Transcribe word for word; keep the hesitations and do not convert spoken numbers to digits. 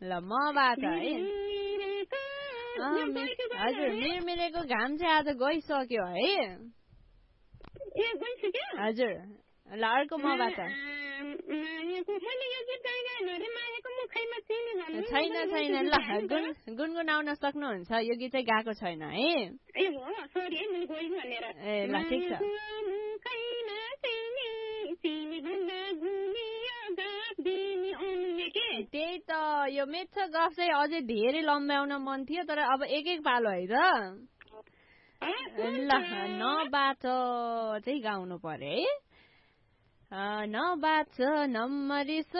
ल मबाट है हजुर मिरमिरेको घाम चाहिँ आज गइसक्यो है हजुर ल अर्को मबाट छैन छैन ल गुन गुनगुनाउन सक्नुहुन्छ यो गीत चाहिँ गाएको छैन है ए ल ठिक छ त्यही त यो मिठो गफ चाहिँ अझै धेरै लम्ब्याउन मन थियो तर अब एक एक पालो है त ल नबाट चाहिँ गाउनु पर्यो है नबाट नम्बरी